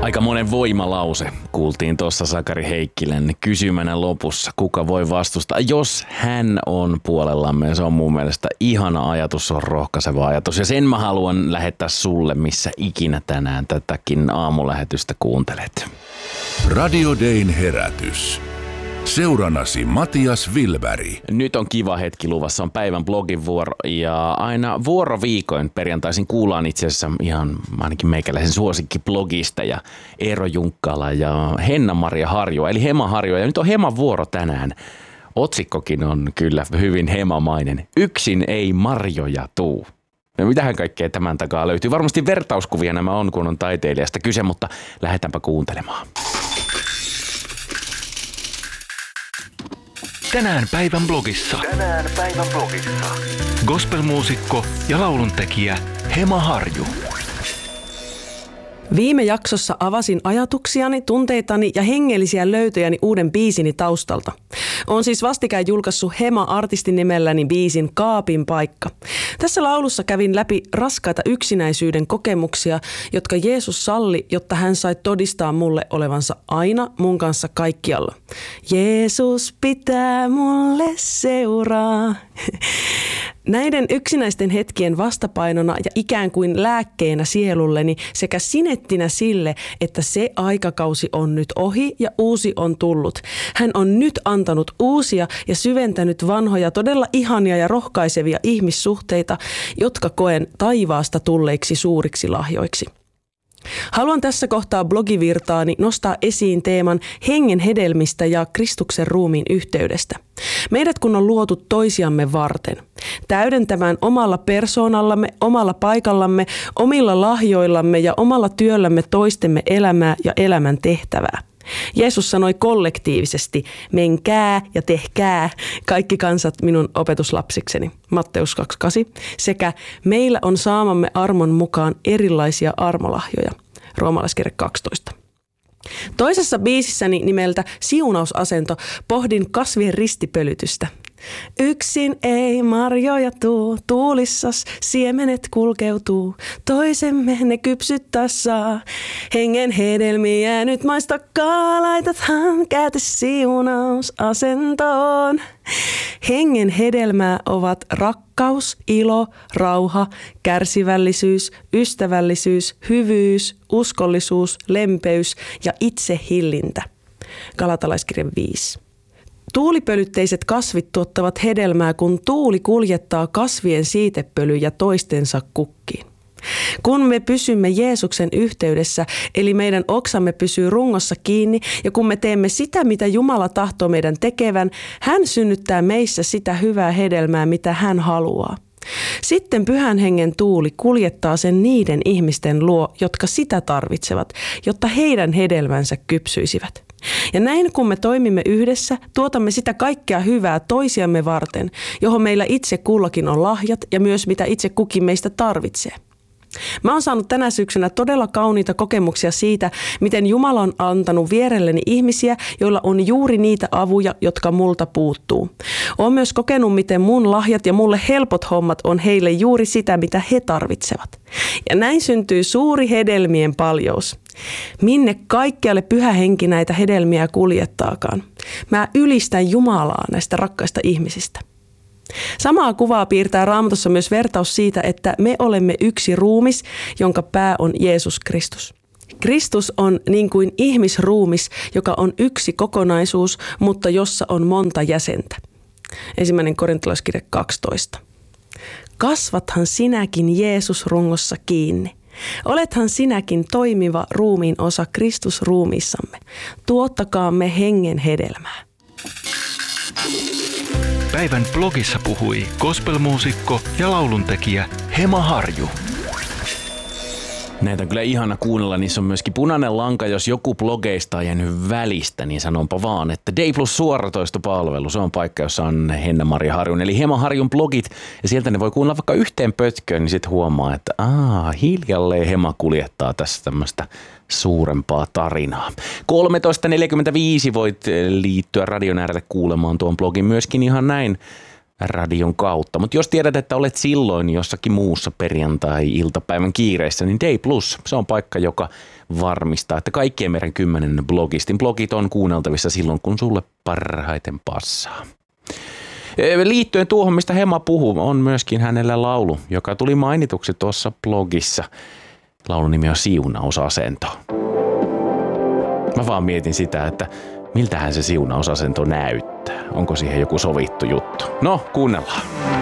Aika monen voimalause kuultiin tuossa Sakari Heikkilän kysymänä lopussa. Kuka voi vastustaa, jos hän on puolellamme? Se on mun mielestä ihana ajatus, se on rohkaiseva ajatus. Ja sen mä haluan lähettää sulle, missä ikinä tänään tätäkin aamulähetystä kuuntelet. Radio Dayn herätys. Seuranasi Matias Vilberg. Nyt on kiva hetki luvassa, on päivän blogin vuoro ja aina vuoroviikoin perjantaisin kuullaan itse asiassa ihan ainakin meikäläisen suosikkiblogista ja Eero Junkkala ja Henna-Maria Harjo eli Hema Harjo ja nyt on Heman vuoro tänään. Otsikkokin on kyllä hyvin hemamainen. Yksin ei marjoja tuu. No mitähän kaikkea tämän takaa löytyy? Varmasti vertauskuvia nämä on, kun on taiteilijasta kyse, mutta lähdetäänpä kuuntelemaan. Tänään päivän blogissa. Gospelmuusikko ja lauluntekijä Hema Harju. Viime jaksossa avasin ajatuksiani, tunteitani ja hengellisiä löytöjäni uuden biisini taustalta. Olen siis vastikään julkaissut Hema-artistin nimelläni biisin Kaapin paikka. Tässä laulussa kävin läpi raskaita yksinäisyyden kokemuksia, jotka Jeesus salli, jotta hän sai todistaa mulle olevansa aina mun kanssa kaikkialla. Jeesus pitää mulle seuraa. Näiden yksinäisten hetkien vastapainona ja ikään kuin lääkkeenä sielulleni sekä sinettinä sille, että se aikakausi on nyt ohi ja uusi on tullut. Hän on nyt antanut uusia ja syventänyt vanhoja todella ihania ja rohkaisevia ihmissuhteita, jotka koen taivaasta tulleiksi suuriksi lahjoiksi. Haluan tässä kohtaa blogivirtaani nostaa esiin teeman hengen hedelmistä ja Kristuksen ruumiin yhteydestä. Meidät kun on luotu toisiamme varten, täydentämään omalla persoonallamme, omalla paikallamme, omilla lahjoillamme ja omalla työllämme toistemme elämää ja elämän tehtävää. Jeesus sanoi kollektiivisesti, menkää ja tehkää kaikki kansat minun opetuslapsikseni, Matteus 2.8, sekä meillä on saamamme armon mukaan erilaisia armolahjoja, Roomalaiskirje 12. Toisessa biisissäni nimeltä Siunausasento pohdin kasvien ristipölytystä. Yksin ei marjoja tuu, tuulissas siemenet kulkeutuu, toisemme ne kypsyttää saa. Hengen hedelmiä nyt maistakaa, laitathan käte siunausasentoon. Hengen hedelmää ovat rakkaus, ilo, rauha, kärsivällisyys, ystävällisyys, hyvyys, uskollisuus, lempeys ja itsehillintä. Galatalaiskirje 5. Tuulipölytteiset kasvit tuottavat hedelmää, kun tuuli kuljettaa kasvien siitepölyjä toistensa kukkiin. Kun me pysymme Jeesuksen yhteydessä, eli meidän oksamme pysyy rungossa kiinni, ja kun me teemme sitä, mitä Jumala tahtoo meidän tekevän, hän synnyttää meissä sitä hyvää hedelmää, mitä hän haluaa. Sitten Pyhän Hengen tuuli kuljettaa sen niiden ihmisten luo, jotka sitä tarvitsevat, jotta heidän hedelmänsä kypsyisivät. Ja näin kun me toimimme yhdessä, tuotamme sitä kaikkea hyvää toisiamme varten, johon meillä itse kullakin on lahjat ja myös mitä itse kukin meistä tarvitsee. Mä oon saanut tänä syksynä todella kauniita kokemuksia siitä, miten Jumala on antanut vierelleni ihmisiä, joilla on juuri niitä avuja, jotka multa puuttuu. Oon myös kokenut, miten mun lahjat ja mulle helpot hommat on heille juuri sitä, mitä he tarvitsevat. Ja näin syntyy suuri hedelmien paljous. Minne kaikkialle Pyhä Henki näitä hedelmiä kuljettaakaan. Mä ylistän Jumalaa näistä rakkaista ihmisistä. Samaa kuvaa piirtää Raamatussa myös vertaus siitä, että me olemme yksi ruumis, jonka pää on Jeesus Kristus. Kristus on niin kuin ihmisruumis, joka on yksi kokonaisuus, mutta jossa on monta jäsentä. 1. Korintolaiskirje 12. Kasvathan sinäkin Jeesus rungossa kiinni. Olethan sinäkin toimiva ruumiin osa Kristus ruumiissamme. Tuottakaamme hengen hedelmää. Päivän blogissa puhui gospelmuusikko ja lauluntekijä Hema Harju. Näitä on kyllä ihana kuunnella, niissä on myöskin punainen lanka, jos joku blogeista on jäänyt välistä, niin sanonpa vaan, että Day Plus suoratoistopalvelu, se on paikka, jossa on Henna-Maria Harjun, eli Hema Harjun blogit, ja sieltä ne voi kuunnella vaikka yhteen pötköön, niin sitten huomaa, että hiljalleen Hema kuljettaa tässä tämmöistä suurempaa tarinaa. 13.45 voit liittyä radion äärelle kuulemaan tuon blogin myöskin ihan näin radion kautta. Mutta jos tiedät, että olet silloin jossakin muussa perjantai-iltapäivän kiireessä, niin Day Plus, se on paikka, joka varmistaa, että kaikkien meidän 10 blogistin blogit on kuunneltavissa silloin, kun sulle parhaiten passaa. Liittyen tuohon, mistä Hema puhuu, on myöskin hänellä laulu, joka tuli mainituksi tuossa blogissa. Laulun nimi on Siunausasento. Mä vaan mietin sitä, että miltähän se siunausasento näyttää. Onko siihen joku sovittu juttu? No, kuunnellaan.